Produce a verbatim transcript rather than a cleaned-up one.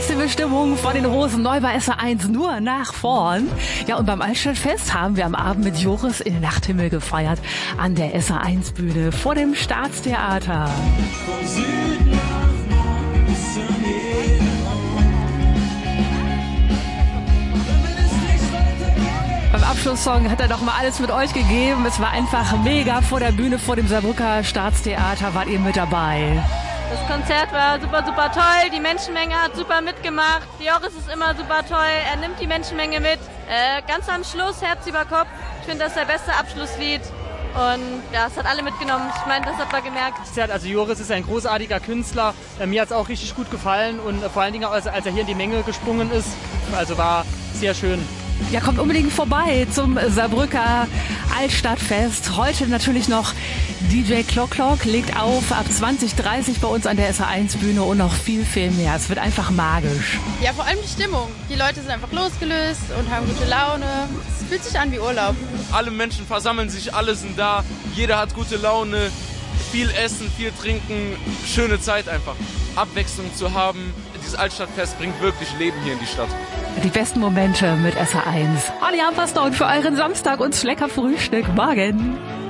Festivalstimmung von den Rosen neu bei S R eins nur nach vorn. Ja, und beim Altstadtfest haben wir am Abend mit Joris in den Nachthimmel gefeiert an der S R eins Bühne vor dem Staatstheater. Vom Süden nach Norden bis zum Beim Abschlusssong hat er doch mal alles mit euch gegeben. Es war einfach mega vor der Bühne, vor dem Saarbrücker Staatstheater wart ihr mit dabei. Das Konzert war super, super toll. Die Menschenmenge hat super mitgemacht. Joris ist immer super toll. Er nimmt die Menschenmenge mit. Äh, ganz am Schluss, Herz über Kopf. Ich finde, das ist der beste Abschlusslied. Und ja, es hat alle mitgenommen. Ich meine, das hat man gemerkt. Also Joris ist ein großartiger Künstler. Mir hat es auch richtig gut gefallen. Und vor allen Dingen, als er hier in die Menge gesprungen ist. Also war sehr schön. Ja, kommt unbedingt vorbei zum Saarbrücker Altstadtfest. Heute natürlich noch D J Clock Clock legt auf ab zwanzig Uhr dreißig bei uns an der S R eins Bühne und noch viel, viel mehr. Es wird einfach magisch. Ja, vor allem die Stimmung. Die Leute sind einfach losgelöst und haben gute Laune. Es fühlt sich an wie Urlaub. Alle Menschen versammeln sich, alle sind da. Jeder hat gute Laune. Viel Essen, viel Trinken. Schöne Zeit einfach. Abwechslung zu haben. Dieses Altstadtfest bringt wirklich Leben hier in die Stadt. Die besten Momente mit S R eins. Olli Hampferstone für euren Samstag und lecker Frühstück morgen.